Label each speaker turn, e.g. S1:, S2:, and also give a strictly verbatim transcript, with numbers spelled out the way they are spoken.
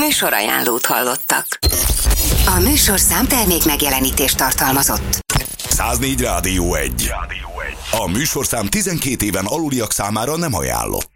S1: Műsorajánlót hallottak. A műsorszám termék megjelenítést tartalmazott.
S2: száznégy Rádió egy. A műsorszám tizenkét éven aluliak számára nem ajánlott.